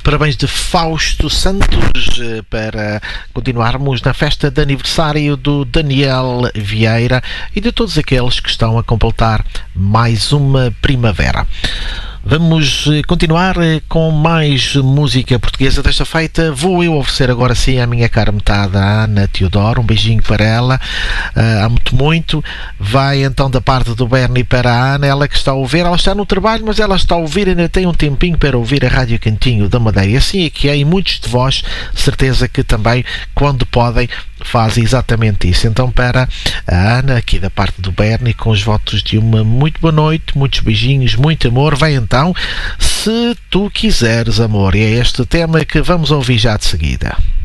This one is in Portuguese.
parabéns de Fausto Santos para continuarmos na festa de aniversário do Daniel Vieira e de todos aqueles que estão a completar mais uma primavera. Vamos continuar com mais música portuguesa desta feita. Vou eu oferecer agora sim a minha cara metade, a Ana Teodoro. Um beijinho para ela. Amo-te muito. Vai então da parte do Bernie para a Ana. Ela que está a ouvir. Ela está no trabalho, mas ela está a ouvir. Ainda tem um tempinho para ouvir a Rádio Cantinho da Madeira. E assim é que é. E muitos de vós, certeza que também, quando podem, fazem exatamente isso. Então para a Ana, aqui da parte do Bernie, com os votos de uma muito boa noite, muitos beijinhos, muito amor. Vai então, Se Tu Quiseres Amor. E é este tema que vamos ouvir já de seguida.